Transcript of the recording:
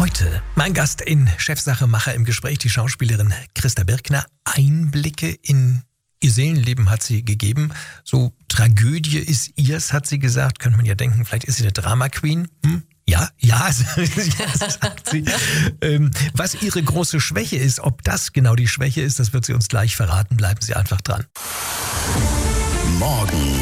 Heute mein Gast in Chefsache Macher im Gespräch, die Schauspielerin Christa Birkner. Einblicke in ihr Seelenleben hat sie gegeben. So Tragödie ist ihrs, hat sie gesagt. Könnte man ja denken, vielleicht ist sie eine Drama-Queen. Ja, sagt sie. Was ihre große Schwäche ist, ob das genau die Schwäche ist, das wird sie uns gleich verraten. Bleiben Sie einfach dran. Morgen